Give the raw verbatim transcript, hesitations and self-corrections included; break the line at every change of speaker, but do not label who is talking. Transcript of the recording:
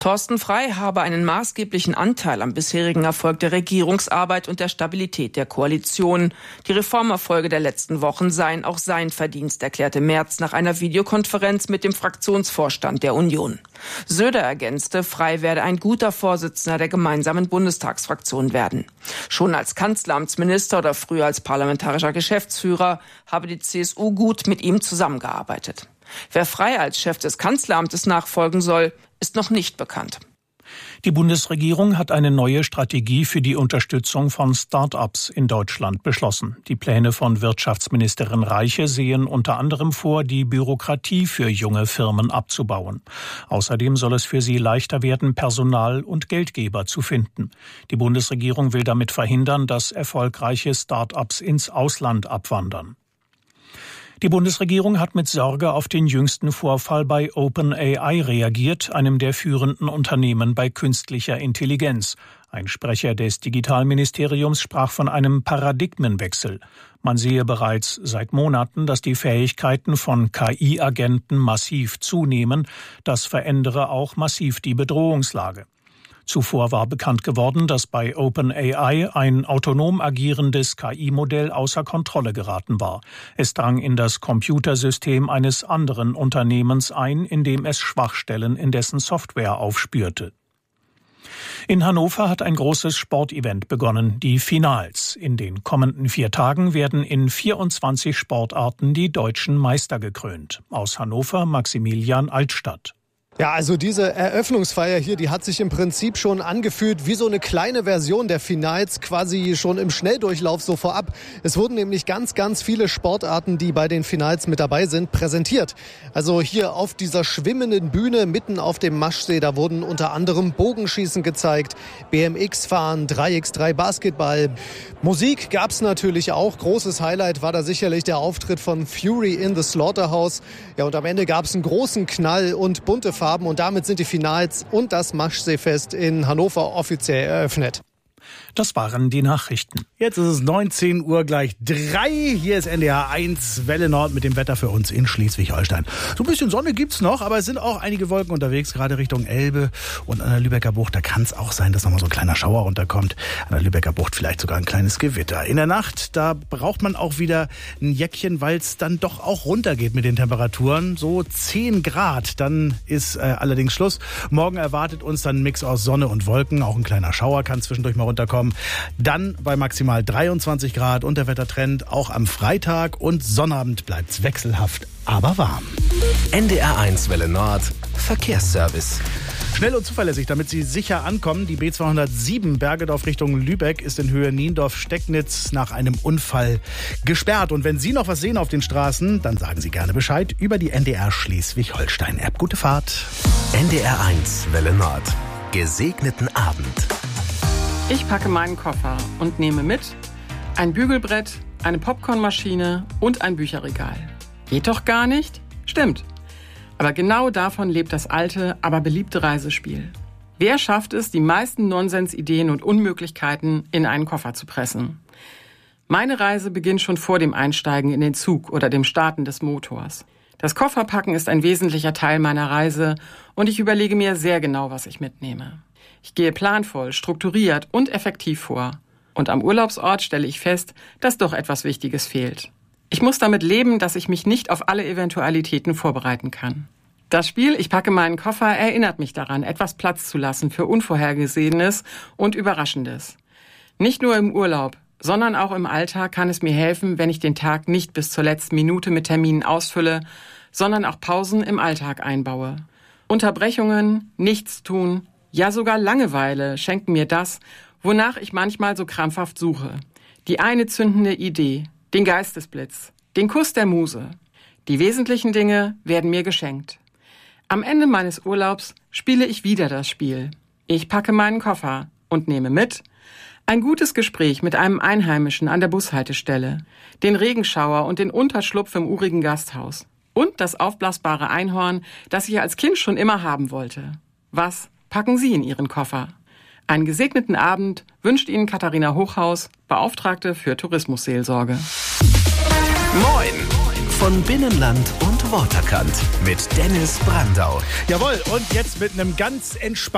Thorsten Frey habe einen maßgeblichen Anteil am bisherigen Erfolg der Regierungsarbeit und der Stabilität der Koalition. Die Reformerfolge der letzten Wochen seien auch sein Verdienst, erklärte Merz nach einer Videokonferenz mit dem Fraktionsvorstand der Union. Söder ergänzte, Frey werde ein guter Vorsitzender der gemeinsamen Bundestagsfraktion werden. Schon als Kanzleramtsminister oder früher als parlamentarischer Geschäftsführer habe die C S U gut mit ihm zusammengearbeitet. Wer Frey als Chef des Kanzleramtes nachfolgen soll, ist noch nicht bekannt.
Die Bundesregierung hat eine neue Strategie für die Unterstützung von Start-ups in Deutschland beschlossen. Die Pläne von Wirtschaftsministerin Reiche sehen unter anderem vor, die Bürokratie für junge Firmen abzubauen. Außerdem soll es für sie leichter werden, Personal und Geldgeber zu finden. Die Bundesregierung will damit verhindern, dass erfolgreiche Start-ups ins Ausland abwandern. Die Bundesregierung hat mit Sorge auf den jüngsten Vorfall bei OpenAI reagiert, einem der führenden Unternehmen bei künstlicher Intelligenz. Ein Sprecher des Digitalministeriums sprach von einem Paradigmenwechsel. Man sehe bereits seit Monaten, dass die Fähigkeiten von K I-Agenten massiv zunehmen. Das verändere auch massiv die Bedrohungslage. Zuvor war bekannt geworden, dass bei OpenAI ein autonom agierendes K I-Modell außer Kontrolle geraten war. Es drang in das Computersystem eines anderen Unternehmens ein, in dem es Schwachstellen in dessen Software aufspürte. In Hannover hat ein großes Sportevent begonnen, die Finals. In den kommenden vier Tagen werden in vierundzwanzig Sportarten die deutschen Meister gekrönt. Aus Hannover Maximilian Altstadt.
Ja, also diese Eröffnungsfeier hier, die hat sich im Prinzip schon angefühlt wie so eine kleine Version der Finals, quasi schon im Schnelldurchlauf so vorab. Es wurden nämlich ganz, ganz viele Sportarten, die bei den Finals mit dabei sind, präsentiert. Also hier auf dieser schwimmenden Bühne mitten auf dem Maschsee, da wurden unter anderem Bogenschießen gezeigt, B M X-Fahren, drei gegen drei Basketball. Musik gab's natürlich auch. Großes Highlight war da sicherlich der Auftritt von Fury in the Slaughterhouse. Ja, und am Ende gab's einen großen Knall und bunte Farben. Und damit sind die Finals und das Maschseefest in Hannover offiziell eröffnet.
Das waren die Nachrichten.
Jetzt ist es neunzehn Uhr gleich drei. Hier ist N D R eins Welle Nord mit dem Wetter für uns in Schleswig-Holstein. So ein bisschen Sonne gibt's noch, aber es sind auch einige Wolken unterwegs, gerade Richtung Elbe und an der Lübecker Bucht. Da kann es auch sein, dass nochmal so ein kleiner Schauer runterkommt. An der Lübecker Bucht vielleicht sogar ein kleines Gewitter. In der Nacht, da braucht man auch wieder ein Jäckchen, weil es dann doch auch runtergeht mit den Temperaturen. So zehn Grad, dann ist äh, allerdings Schluss. Morgen erwartet uns dann ein Mix aus Sonne und Wolken. Auch ein kleiner Schauer kann zwischendurch mal runterkommen. Dann bei maximal dreiundzwanzig Grad und der Wettertrend auch am Freitag und Sonnabend bleibt's wechselhaft, aber warm.
N D R eins Welle Nord Verkehrsservice.
Schnell und zuverlässig, damit Sie sicher ankommen. Die B zweihundertsieben Bergedorf Richtung Lübeck ist in Höhe Niendorf-Stecknitz nach einem Unfall gesperrt. Und wenn Sie noch was sehen auf den Straßen, dann sagen Sie gerne Bescheid über die N D R Schleswig-Holstein-App. Gute Fahrt.
N D R eins Welle Nord. Gesegneten Abend.
Ich packe meinen Koffer und nehme mit ein Bügelbrett, eine Popcornmaschine und ein Bücherregal. Geht doch gar nicht? Stimmt. Aber genau davon lebt das alte, aber beliebte Reisespiel. Wer schafft es, die meisten Nonsensideen und Unmöglichkeiten in einen Koffer zu pressen? Meine Reise beginnt schon vor dem Einsteigen in den Zug oder dem Starten des Motors. Das Kofferpacken ist ein wesentlicher Teil meiner Reise und ich überlege mir sehr genau, was ich mitnehme. Ich gehe planvoll, strukturiert und effektiv vor. Und am Urlaubsort stelle ich fest, dass doch etwas Wichtiges fehlt. Ich muss damit leben, dass ich mich nicht auf alle Eventualitäten vorbereiten kann. Das Spiel Ich packe meinen Koffer erinnert mich daran, etwas Platz zu lassen für Unvorhergesehenes und Überraschendes. Nicht nur im Urlaub, sondern auch im Alltag kann es mir helfen, wenn ich den Tag nicht bis zur letzten Minute mit Terminen ausfülle, sondern auch Pausen im Alltag einbaue. Unterbrechungen, Nichtstun, ja sogar Langeweile schenken mir das, wonach ich manchmal so krampfhaft suche. Die eine zündende Idee, den Geistesblitz, den Kuss der Muse. Die wesentlichen Dinge werden mir geschenkt. Am Ende meines Urlaubs spiele ich wieder das Spiel. Ich packe meinen Koffer und nehme mit ein gutes Gespräch mit einem Einheimischen an der Bushaltestelle, den Regenschauer und den Unterschlupf im urigen Gasthaus und das aufblasbare Einhorn, das ich als Kind schon immer haben wollte. Was packen Sie in Ihren Koffer? Einen gesegneten Abend wünscht Ihnen Katharina Hochhaus, Beauftragte für Tourismusseelsorge.
Moin! Von Binnenland und Waterkant mit Dennis Brandau.
Jawohl, und jetzt mit einem ganz entspannten